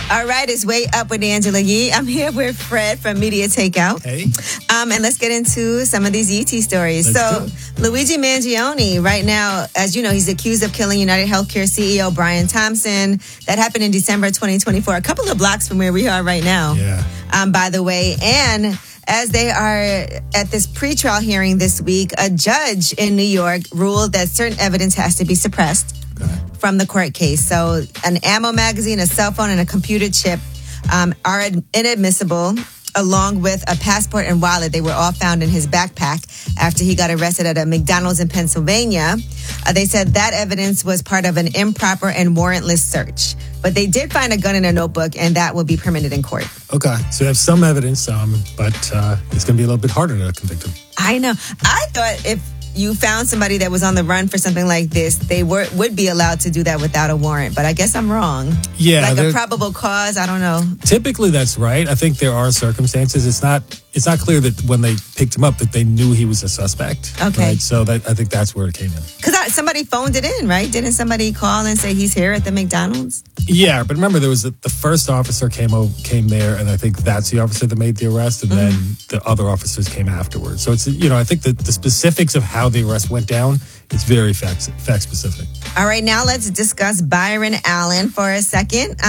All right, it's Way Up with Angela Yee. I'm here with Fred from Media Takeout. Hey. And let's get into some of these ET stories. Let's do Luigi Mangione, right now, as you know, he's accused of killing United Healthcare CEO Brian Thompson. That happened in December 2024, a couple of blocks from where we are right now. Yeah. By the way, and as they are at this pretrial hearing this week, a judge in New York ruled that certain evidence has to be suppressed from the court case. So an ammo magazine, a cell phone, and a computer chip are inadmissible, along with a passport and wallet. They were all found in his backpack after he got arrested at a McDonald's in Pennsylvania. They said that evidence was part of an improper and warrantless search. But they did find a gun in a notebook, and that will be permitted in court. Okay. So you have some evidence, but it's going to be a little bit harder to convict him. I know. I thought if you found somebody that was on the run for something like this, they would be allowed to do that without a warrant. But I guess I'm wrong. Yeah. Like a probable cause, I don't know. Typically, that's right. I think there are circumstances. It's not clear that when they picked him up that they knew he was a suspect. Okay. Right? So I think that's where it came in. Because somebody phoned it in, right? Didn't somebody call and say he's here at the McDonald's? Yeah, but remember there was the first officer came there, and I think that's the officer that made the arrest, and then the other officers came afterwards. So it's I think that the specifics of how the arrest went down, it's very fact specific. All right, now let's discuss Byron Allen for a second.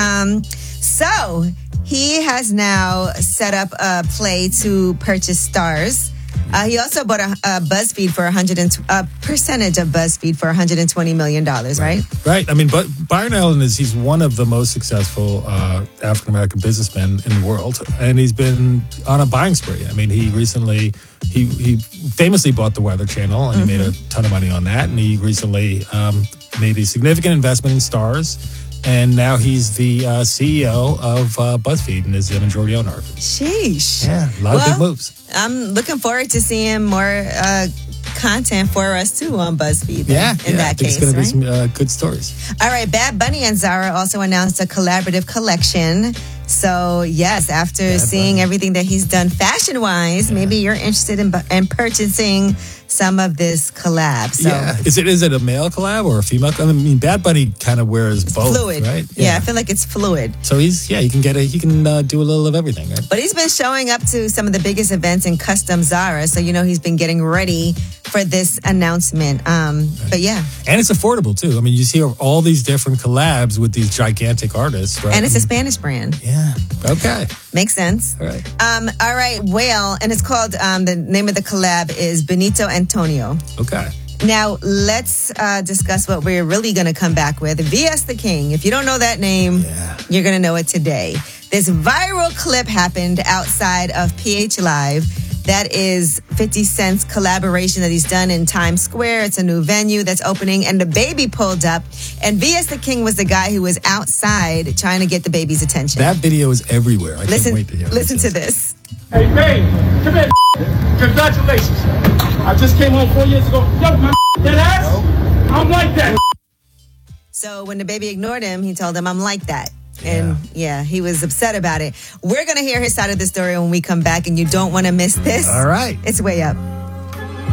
So he has now set up a play to purchase Stars. He also bought a BuzzFeed for a percentage of BuzzFeed for $120 million, right? Right. I mean, but Byron Allen he's one of the most successful African-American businessmen in the world. And he's been on a buying spree. I mean, he recently, he famously bought the Weather Channel and he made a ton of money on that. And he recently made a significant investment in Stars. And now he's the CEO of BuzzFeed and is the majority owner. Sheesh. Yeah, a lot of big moves. I'm looking forward to seeing more content for us, too, on BuzzFeed. In that case, it's going to be some good stories. All right, Bad Bunny and Zara also announced a collaborative collection. So, yes, after seeing everything that he's done fashion-wise, maybe you're interested in purchasing some of this collab. So. Yeah. Is it a male collab or a female? I mean, Bad Bunny kind of wears both, fluid. Right? Yeah, I feel like it's fluid. So he can do a little of everything, right? But he's been showing up to some of the biggest events in custom Zara. So, he's been getting ready for this announcement. But yeah. And it's affordable, too. I mean, you see all these different collabs with these gigantic artists, right? And it's a Spanish brand. Yeah. Okay. Makes sense. All right. All right. Whale. And it's called, the name of the collab is Benito Antonio. Okay. Now, let's discuss what we're really going to come back with. VS the King. If you don't know that name, you're going to know it today. This viral clip happened outside of PH Live. That is 50 Cent's collaboration that he's done in Times Square. It's a new venue that's opening, and the baby pulled up. And VS the King was the guy who was outside trying to get the baby's attention. That video is everywhere. I can't wait to hear it. Listen to this. Hey, babe, come here. Congratulations. I just came home 4 years ago. Yo, my that ass, I'm like that. So when the baby ignored him, he told him, I'm like that. And he was upset about it. We're going to hear his side of the story when we come back, and you don't want to miss this. All right. It's Way Up.